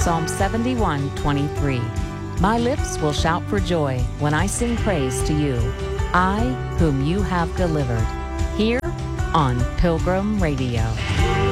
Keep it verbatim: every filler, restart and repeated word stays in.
Psalm seventy-one twenty-three. My lips will shout for joy when I sing praise to you, I whom you have delivered. Here on Pilgrim Radio.